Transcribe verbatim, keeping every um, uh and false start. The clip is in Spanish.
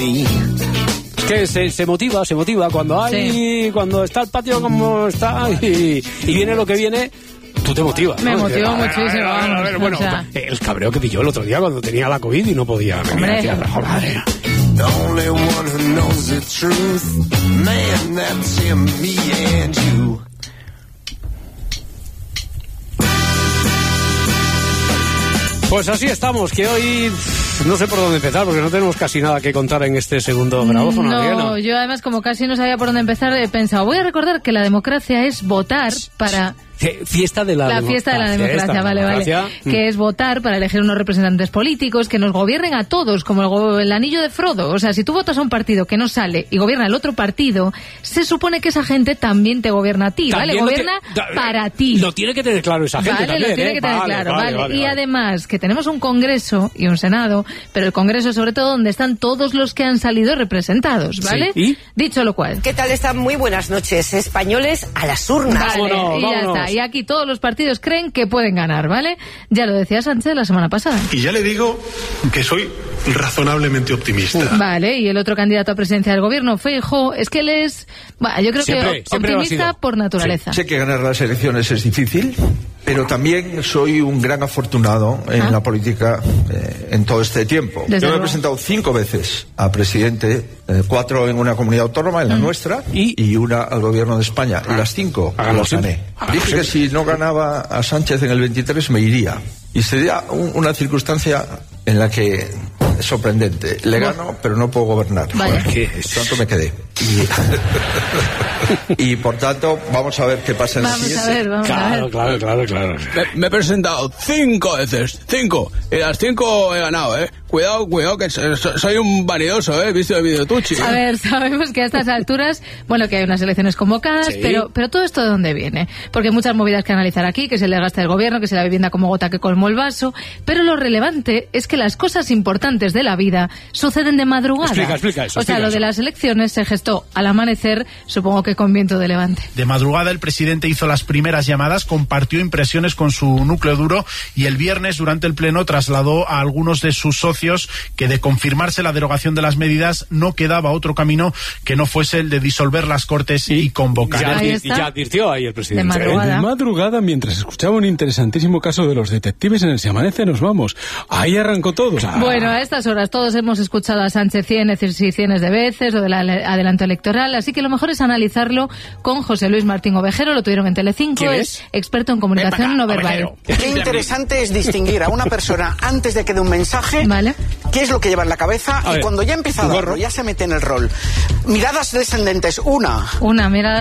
Es que se, se motiva, se motiva cuando hay, sí. cuando está el patio como está y, y viene lo que viene. Tú te motivas, Me ¿no? motivó a ver, muchísimo. A ver, a ver, bueno, o sea... el cabreo que pilló el otro día cuando tenía la COVID y no podía venir aquí a trabajar. Madre. The only one who knows the truth, man, that's him, me and you. Pues así estamos, que hoy no sé por dónde empezar, porque no tenemos casi nada que contar en este segundo grabófono. No, Adriana. Yo además, como casi no sabía por dónde empezar, he pensado, voy a recordar que la democracia es votar para... Fiesta de la, la demo... fiesta de la la democracia, fiesta, vale, democracia. vale. Que es votar para elegir unos representantes políticos que nos gobiernen a todos, como el, el anillo de Frodo. O sea, si tú votas a un partido que no sale y gobierna el otro partido, se supone que esa gente también te gobierna a ti, ¿vale? Gobierna te... para ti. Lo tiene que tener claro esa gente vale, también, lo tiene ¿eh? que tener vale, claro, vale, vale. vale, Y vale. además que tenemos un Congreso y un Senado, pero el Congreso sobre todo donde están todos los que han salido representados, ¿vale? Sí. ¿Y? Dicho lo cual. ¿Qué tal están? Muy buenas noches, españoles a las urnas. Vale, vámonos, y ya vámonos. está. Y aquí todos los partidos creen que pueden ganar, ¿vale? Ya lo decía Sánchez la semana pasada. Y ya le digo que soy razonablemente optimista. Vale, y el otro candidato a presidencia del gobierno, Feijóo, es que él es, bueno, yo creo siempre, que siempre optimista por naturaleza. Sí. Sé que ganar las elecciones es difícil, pero también soy un gran afortunado en ¿Ah? la política eh, en todo este tiempo. Desde Yo me he luego. presentado cinco veces a presidente, eh, cuatro en una comunidad autónoma, en la mm. nuestra, ¿Y? y una al gobierno de España. Ah. Y las cinco ah, las gané. Ah, Dije sí. que si no ganaba a Sánchez en el veintitrés me iría. Y sería un, una circunstancia en la que es sorprendente. Le gano, pero no puedo gobernar. Vaya. Por tanto me quedé. Y, y por tanto, vamos a ver qué pasa en el Vamos siguiente. a ver, vamos Claro, a ver. claro, claro, claro. Me, me he presentado cinco veces, cinco, y las cinco he ganado, ¿eh? Cuidado, cuidado, que so, soy un vanidoso, ¿eh? Visto de videotuchi. ¿eh? A ver, sabemos que a estas alturas, bueno, que hay unas elecciones convocadas, Sí. pero pero todo esto ¿de dónde viene? Porque hay muchas movidas que analizar aquí, que se le gasta el gobierno, que se la vivienda como gota que colmó el vaso, pero lo relevante es que las cosas importantes de la vida suceden de madrugada. Explica, explica eso, O sea, explica lo eso. de las elecciones se gestó al amanecer, supongo que con viento de levante. De madrugada el presidente hizo las primeras llamadas, compartió impresiones con su núcleo duro y el viernes durante el pleno trasladó a algunos de sus socios que de confirmarse la derogación de las medidas no quedaba otro camino que no fuese el de disolver las Cortes y, y convocar. Ya, Ahí y está. ya advirtió ahí el presidente. De madrugada. ¿eh? De madrugada, mientras escuchaba un interesantísimo caso de los detectives en el Si Amanece Nos Vamos. Ahí arrancó todo. Bueno, a estas horas todos hemos escuchado a Sánchez cientos y cientos de veces, o del adelanto electoral, así que lo mejor es analizarlo con José Luis Martín Ovejero, lo tuvieron en Telecinco, ¿Quién es? es? experto en comunicación no verbal. Qué interesante es distinguir a una persona antes de que dé un mensaje, Vale. qué es lo que lleva en la cabeza, A y ver, cuando ya empieza a darlo, ya se mete en el rol. Miradas descendentes, una. Una, mira.